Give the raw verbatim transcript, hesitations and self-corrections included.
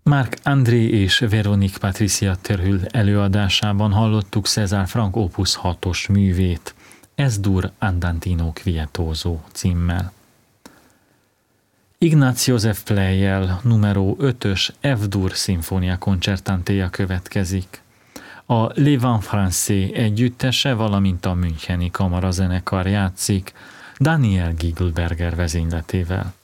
Marc André és Véronique Patricia Terhul előadásában hallottuk César Franck opus hatos művét, Es-dur andantino quietoso címmel. Ignaz Joseph Pleyel numero ötös F-dur szimfónia koncertantéja következik. A Les Vents Français együttese, valamint a Müncheni kamarazenekar játszik Daniel Giglberger vezényletével.